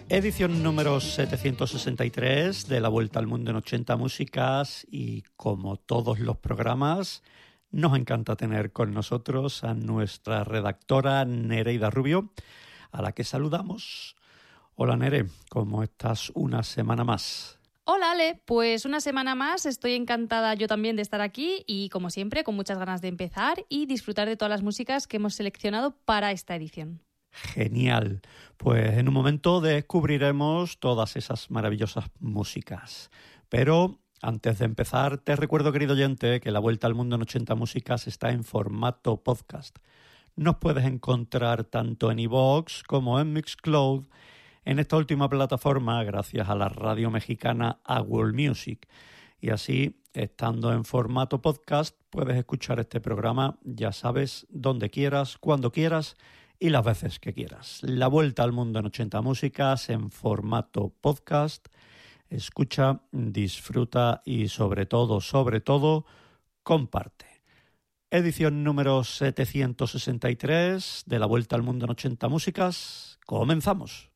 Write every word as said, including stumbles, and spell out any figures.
Edición número setecientos sesenta y tres de La Vuelta al Mundo en ochenta Músicas, y como todos los programas, nos encanta tener con nosotros a nuestra redactora Nereida Rubio, a la que saludamos. Hola Nere, ¿cómo estás una semana más? Hola Ale, pues una semana más, estoy encantada yo también de estar aquí y como siempre con muchas ganas de empezar y disfrutar de todas las músicas que hemos seleccionado para esta edición. Genial, pues en un momento descubriremos todas esas maravillosas músicas, pero antes de empezar te recuerdo, querido oyente, que La Vuelta al Mundo en ochenta Músicas está en formato podcast. Nos puedes encontrar tanto en iVoox como en Mixcloud. En esta última plataforma, gracias a la radio mexicana A World Music. Y así, estando en formato podcast, puedes escuchar este programa, ya sabes, donde quieras, cuando quieras y las veces que quieras. La Vuelta al Mundo en ochenta Músicas en formato podcast. Escucha, disfruta y sobre todo, sobre todo, comparte. Edición número setecientos sesenta y tres de La Vuelta al Mundo en ochenta Músicas. ¡Comenzamos!